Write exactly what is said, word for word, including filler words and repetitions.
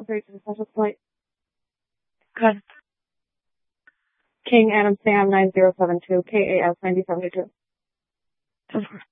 operate to the special flight. Good. King Adam Sam nine zero seven two, K A S ninety seventy two. Of course.